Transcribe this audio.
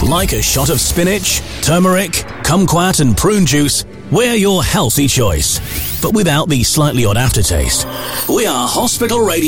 Like a shot of spinach, turmeric, kumquat and prune juice, we're your healthy choice, but without the slightly odd aftertaste. We are Hospital Radio.